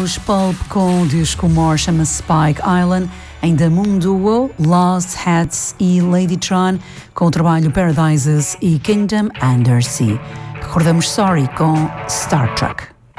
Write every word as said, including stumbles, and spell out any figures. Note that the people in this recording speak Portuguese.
ouvimos Pulp com o disco More, chama-se Spike Island. Ainda Mundo, Lost Hats e Ladytron com o trabalho Paradises e Kingdom Under Sea. Recordamos Sorry com Star Trek.